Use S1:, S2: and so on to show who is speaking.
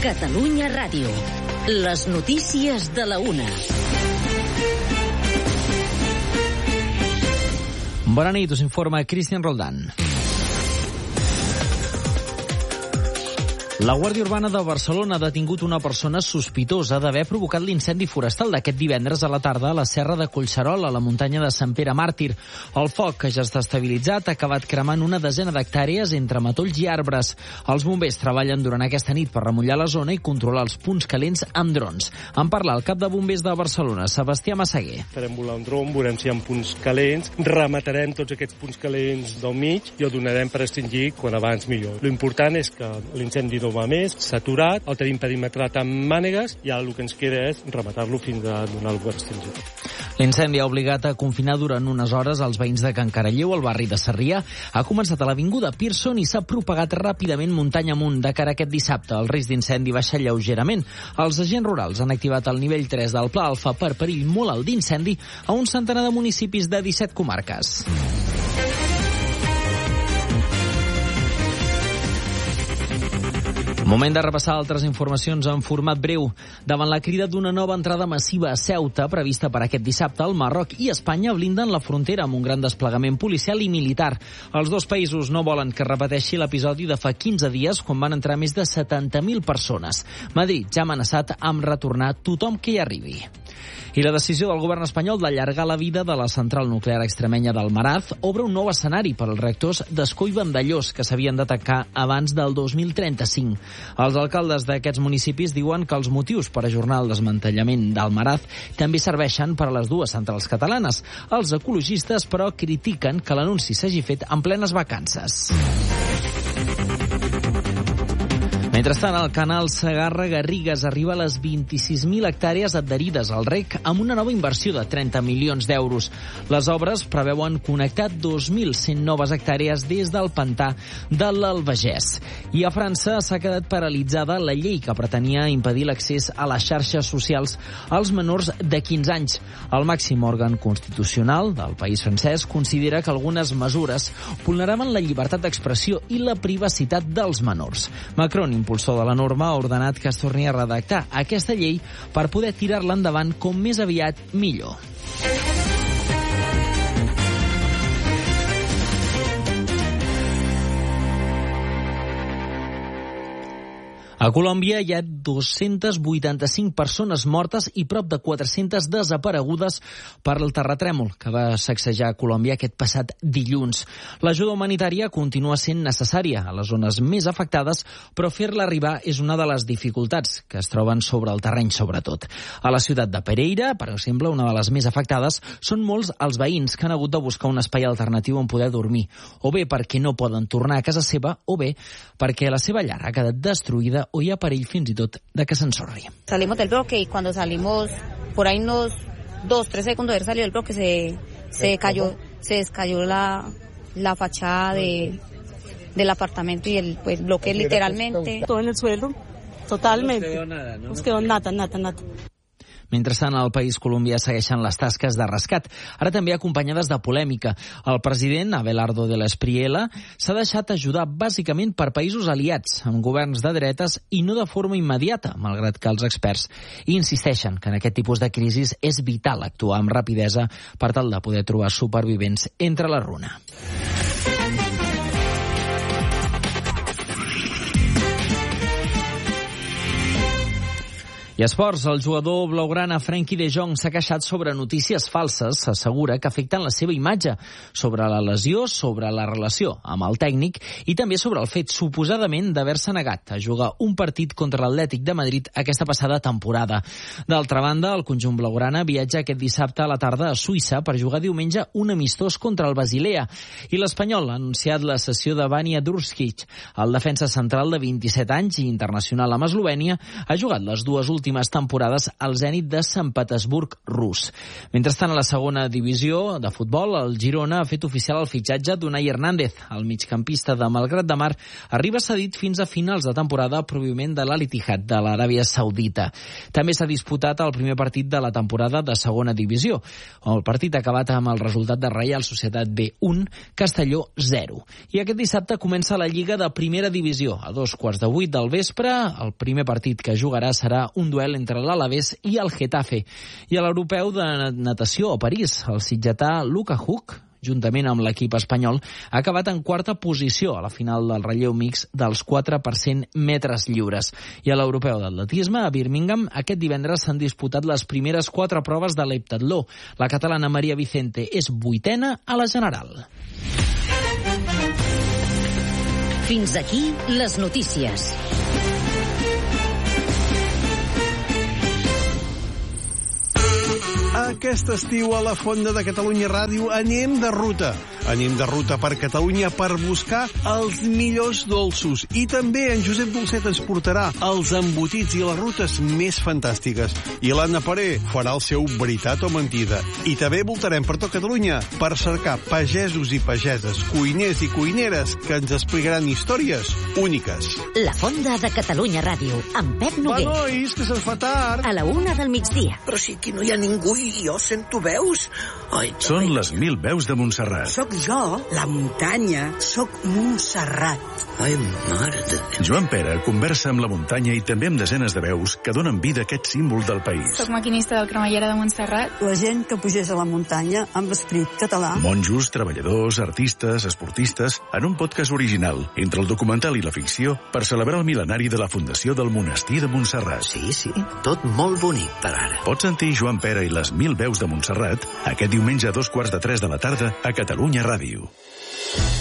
S1: Catalunya Ràdio. Les notícies de la 1.
S2: Bona nit, us informa Cristian Roldán. La Guàrdia Urbana de Barcelona ha detingut una persona sospitosa d'haver provocat l'incendi forestal d'aquest divendres a la tarda a la serra de Collserola, a la muntanya de Sant Pere Màrtir. El foc, que ja està estabilitzat, ha acabat cremant una desena d'hectàrees entre matolls i arbres. Els bombers treballen durant aquesta nit per remullar la zona i controlar els punts calents amb drons. En parla el cap de bombers de Barcelona, Sebastià Massaguer.
S3: Farem volar un dron, veurem si hi ha punts calents, rematarem tots aquests punts calents del mig i el donarem per extingir quan abans millor. L'important és que l'incendi no va més, s'ha aturat, el tenim perimetrat amb mànegues i ara el que ens queda és rematar-lo fins a donar-lo per extingir.
S2: L'incendi ha obligat a confinar durant unes hores els veïns de Can Caralleu, al barri de Sarrià. Ha començat a l'avinguda Pearson i s'ha propagat ràpidament muntanya amunt. De cara a aquest dissabte, el risc d'incendi baixa lleugerament. Els agents rurals han activat el nivell 3 del Pla Alfa per perill molt alt d'incendi a un centenar de municipis de 17 comarques. Moment de repassar altres informacions en format breu. Davant la crida d'una nova entrada massiva a Ceuta, prevista per aquest dissabte, el Marroc i Espanya blinden la frontera amb un gran desplegament policial i militar. Els dos països no volen que es repeteixi l'episodi de fa 15 dies, quan van entrar més de 70.000 persones. Madrid ja ha amenaçat amb retornar tothom que hi arribi. I la decisió del govern espanyol d'allargar la vida de la central nuclear extremenya d'Almaraz obre un nou escenari per als reactors d'Escó i Vandellòs, que s'havien de tancar abans del 2035. Els alcaldes d'aquests municipis diuen que els motius per ajornar el desmantellament d'Almaraz també serveixen per a les dues centrals catalanes. Els ecologistes, però, critiquen que l'anunci s'hagi fet en plenes vacances. Mentrestant, el canal Segarra-Garrigues arriba a les 26.000 hectàrees adherides al REC amb una nova inversió de 30 milions d'euros. Les obres preveuen connectar 2.100 noves hectàrees des del pantà de l'Albagès. I a França s'ha quedat paralitzada la llei que pretenia impedir l'accés a les xarxes socials als menors de 15 anys. El màxim òrgan constitucional del país francès considera que algunes mesures vulneraven la llibertat d'expressió i la privacitat dels menors. Macron, impulsor de la norma, ha ordenat que es torni a redactar aquesta llei per poder tirar-la endavant com més aviat millor. A Colòmbia hi ha 285 persones mortes i prop de 400 desaparegudes per el terratrèmol que va sacsejar Colòmbia aquest passat dilluns. L'ajuda humanitària continua sent necessària a les zones més afectades, però fer-la arribar és una de les dificultats que es troben sobre el terreny, sobretot. A la ciutat de Pereira, per exemple, una de les més afectades, són molts els veïns que han hagut de buscar un espai alternatiu on poder dormir, o bé perquè no poden tornar a casa seva, o bé perquè la seva llar ha quedat destruïda o hi ha perill fins i tot de que s'ensorri.
S4: Salimos del bloque y cuando salimos, por ahí unos 2-3 segundos de haber salido del bloque, se descayó la fachada del apartamento y el bloque literalmente.
S5: Todo en el suelo, totalmente. No quedó nada, ¿no? No quedó nada.
S2: Mentrestant, al país colombià segueixen les tasques de rescat, ara també acompanyades de polèmica. El president, Abelardo de la Espriella, s'ha deixat ajudar bàsicament per països aliats, amb governs de dretes i no de forma immediata, malgrat que els experts insisteixen que en aquest tipus de crisis és vital actuar amb rapidesa per tal de poder trobar supervivents entre la runa. I esports, el jugador blaugrana Frenkie de Jong s'ha queixat sobre notícies falses, s'assegura que afecten la seva imatge, sobre la lesió, sobre la relació amb el tècnic i també sobre el fet, suposadament, d'haver-se negat a jugar un partit contra l'Atlètic de Madrid aquesta passada temporada. D'altra banda, el conjunt blaugrana viatja aquest dissabte a la tarda a Suïssa per jugar diumenge un amistós contra el Basilea. I l'Espanyol ha anunciat la cessió de Vanja Drusčić. El defensa central de 27 anys i internacional amb Eslovènia ha jugat les dues últimes últimes temporades al Zenit de Sant Petersburg rus. Mentrestant, a la segona divisió de futbol, el Girona ha fet oficial el fitxatge d'Unai Hernández. El migcampista de Malgrat de Mar arriba cedit fins a finals de temporada provinent de l'Al-Ittihad de l'Aràbia Saudita. També s'ha disputat el primer partit de la temporada de segona divisió. El partit ha acabat amb el resultat de Reial Societat B 1, Castelló 0. I aquest dissabte comença la Lliga de Primera Divisió. A 2:15 del vespre, el primer partit que jugarà serà un duel entre l'Alavés i el Getafe. I a l'europeu de natació a París, el sitgetà Luka Huk, juntament amb l'equip espanyol, ha acabat en quarta posició a la final del relleu mix dels 4% metres lliures. I a l'europeu d'atletisme, a Birmingham, aquest divendres s'han disputat les primeres 4 proves de l'heptatló. La catalana Maria Vicente és 8ª a la general.
S1: Fins aquí les notícies.
S6: Aquest estiu a la Fonda de Catalunya Ràdio anem de ruta. Anem de ruta per Catalunya per buscar els millors dolços. I també en Josep Dolcet ens portarà els embotits i les rutes més fantàstiques. I l'Anna Paré farà el seu Veritat o Mentida. I també voltarem per tot Catalunya per cercar pagesos i pageses, cuiners i cuineres que ens explicaran històries úniques.
S1: La Fonda de Catalunya Ràdio, amb Pep Noguer.
S6: Va, nois, que se'ns fa tard.
S1: A la 1 del migdia.
S7: Però si aquí no hi ha ningú i jo sento veus. Ai,
S8: Són les 1000 veus de Montserrat.
S7: Soc jo, la muntanya. Soc Montserrat. Ai, mare de Déu.
S8: Joan Pere conversa amb la muntanya i també amb desenes de veus que donen vida a aquest símbol del país.
S9: Soc maquinista del Cremallera de Montserrat.
S5: La gent que pugés a la muntanya amb esperit català.
S8: Monjos, treballadors, artistes, esportistes, en un podcast original entre el documental i la ficció per celebrar el mil·lenari de la fundació del Monestir de Montserrat.
S7: Sí, tot molt bonic per ara.
S8: Pots sentir Joan Pere i les 1000 veus de Montserrat aquest diumenge a 2:15 de la tarda a Catalunya Ràdio.